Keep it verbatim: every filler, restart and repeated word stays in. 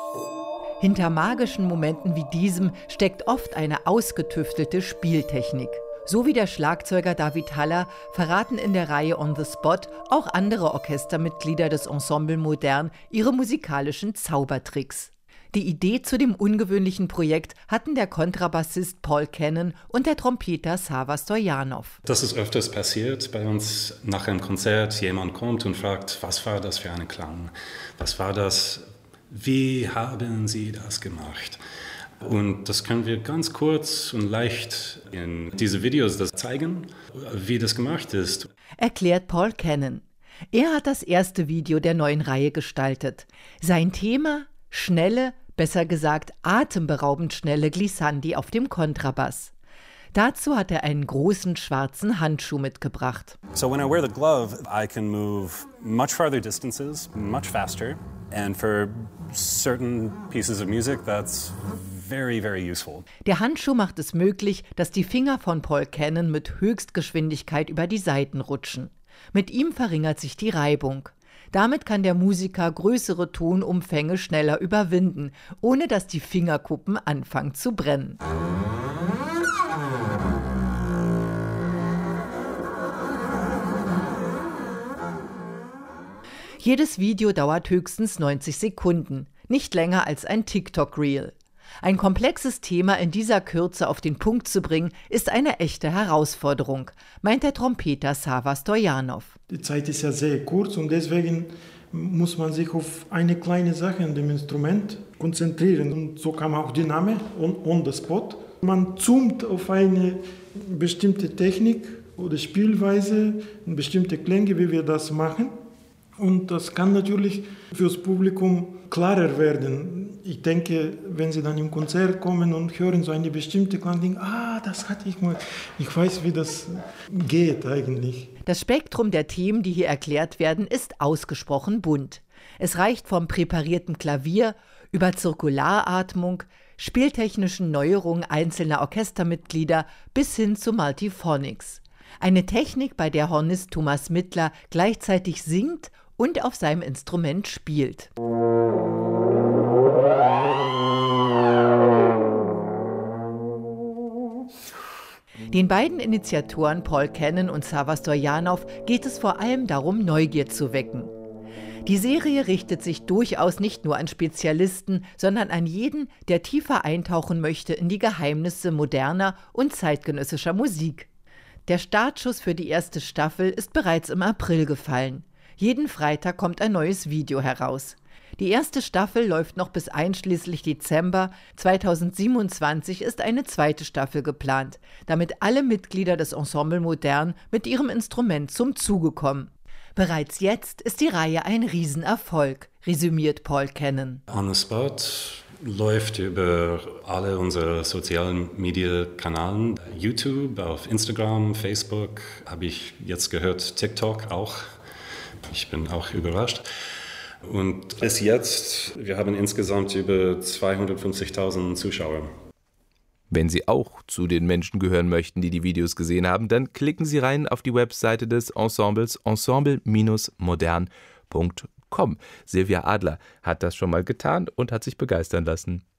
Hinter magischen Momenten wie diesem steckt oft eine ausgetüftelte Spieltechnik. So wie der Schlagzeuger David Haller verraten in der Reihe On the Spot auch andere Orchestermitglieder des Ensemble Modern ihre musikalischen Zaubertricks. Die Idee zu dem ungewöhnlichen Projekt hatten der Kontrabassist Paul Cannon und der Trompeter Sava Stoyanov. Das ist öfters passiert bei uns nach einem Konzert. Jemand kommt und fragt, was war das für ein Klang? Was war das? Wie haben Sie das gemacht? Und das können wir ganz kurz und leicht in diese Videos das zeigen, wie das gemacht ist. Erklärt Paul Cannon. Er hat das erste Video der neuen Reihe gestaltet. Sein Thema: schnelle, besser gesagt atemberaubend schnelle Glissandi auf dem Kontrabass. Dazu hat er einen großen schwarzen Handschuh mitgebracht. So when I wear the glove, I can move much farther distances, much faster, and for certain pieces of music that's very, very useful. Der Handschuh macht es möglich, dass die Finger von Paul Cannon mit Höchstgeschwindigkeit über die Saiten rutschen. Mit ihm verringert sich die Reibung. Damit kann der Musiker größere Tonumfänge schneller überwinden, ohne dass die Fingerkuppen anfangen zu brennen. Jedes Video dauert höchstens neunzig Sekunden, nicht länger als ein TikTok-Reel. Ein komplexes Thema in dieser Kürze auf den Punkt zu bringen, ist eine echte Herausforderung, meint der Trompeter Sava Stoyanov. Die Zeit ist ja sehr kurz und deswegen muss man sich auf eine kleine Sache in dem Instrument konzentrieren. Und so kam auch der Name On, on the Spot. Man zoomt auf eine bestimmte Technik oder Spielweise, bestimmte Klänge, wie wir das machen. Und das kann natürlich fürs Publikum klarer werden. Ich denke, wenn Sie dann im Konzert kommen und hören so eine bestimmte Klang, denken, ah, das hatte ich mal. Ich weiß, wie das geht eigentlich. Das Spektrum der Themen, die hier erklärt werden, ist ausgesprochen bunt. Es reicht vom präparierten Klavier über Zirkularatmung, spieltechnischen Neuerungen einzelner Orchestermitglieder bis hin zu Multiphonics. Eine Technik, bei der Hornist Thomas Mittler gleichzeitig singt und auf seinem Instrument spielt. Den beiden Initiatoren Paul Cannon und Sava Stoyanov geht es vor allem darum, Neugier zu wecken. Die Serie richtet sich durchaus nicht nur an Spezialisten, sondern an jeden, der tiefer eintauchen möchte in die Geheimnisse moderner und zeitgenössischer Musik. Der Startschuss für die erste Staffel ist bereits im April gefallen. Jeden Freitag kommt ein neues Video heraus. Die erste Staffel läuft noch bis einschließlich Dezember. zweitausendsiebenundzwanzig ist eine zweite Staffel geplant, damit alle Mitglieder des Ensemble Modern mit ihrem Instrument zum Zuge kommen. Bereits jetzt ist die Reihe ein Riesenerfolg, resümiert Paul Cannon. On the Spot läuft über alle unsere sozialen Media-Kanäle. YouTube, auf Instagram, Facebook, habe ich jetzt gehört, TikTok auch. Ich bin auch überrascht. Und bis jetzt, wir haben insgesamt über zweihundertfünfzigtausend Zuschauer. Wenn Sie auch zu den Menschen gehören möchten, die die Videos gesehen haben, dann klicken Sie rein auf die Webseite des Ensembles ensemble Bindestrich modern Punkt com. Silvia Adler hat das schon mal getan und hat sich begeistern lassen.